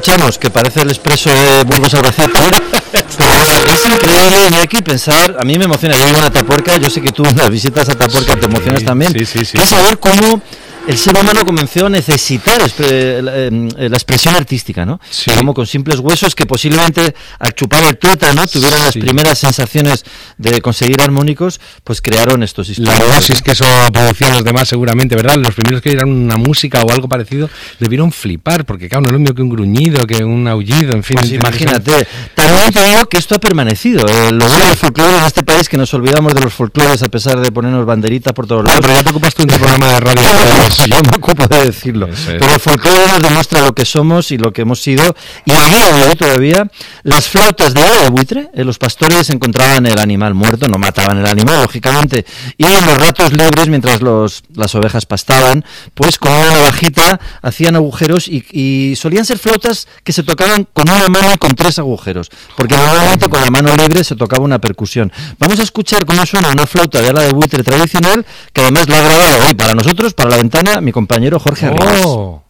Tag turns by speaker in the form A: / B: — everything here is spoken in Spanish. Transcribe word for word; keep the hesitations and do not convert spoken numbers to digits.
A: escuchamos, que parece el expreso de Burgos Albacete, pero es increíble, Iñaki, pensar, a mí me emociona, yo vivo en Atapuerca, yo sé que tú en las visitas a Atapuerca te emocionas
B: sí,
A: también,
B: sí, sí, sí,
A: es
B: sí.
A: saber cómo el ser humano comenzó a necesitar eh, la, eh, la expresión artística, ¿no?
B: Sí.
A: Como con simples huesos que posiblemente al chupar el tuétano tuvieron las
B: Sí.
A: primeras sensaciones de conseguir armónicos, pues crearon estos
B: La
A: instrumentos.
B: dosis que eso producía a los demás seguramente, ¿verdad? Los primeros que dieron una música o algo parecido debieron flipar, porque claro, no es lo mismo que un gruñido, que un aullido, en fin.
A: Pues imagínate, también te digo que esto ha permanecido, eh, lo bueno del folclore en este país, que nos olvidamos de los folclores a pesar de ponernos banderitas por todos lados.
B: Pero ya te ocupas tú de un programa de radio.
A: Yo me ocupo de decirlo,
B: Eso es.
A: pero el folclore nos demuestra lo que somos y lo que hemos sido, y a día de hoy todavía las flautas de ala de buitre, eh, los pastores encontraban el animal muerto, no mataban el animal lógicamente, y en los ratos libres mientras los, las ovejas pastaban, pues con una navajita hacían agujeros y, y solían ser flautas que se tocaban con una mano y con tres agujeros, porque normalmente con la mano libre se tocaba una percusión. Vamos a escuchar cómo suena una flauta de ala de buitre tradicional, que además la ha grabado hoy para nosotros, para La Ventana, mi compañero Jorge Arribas.
B: Oh.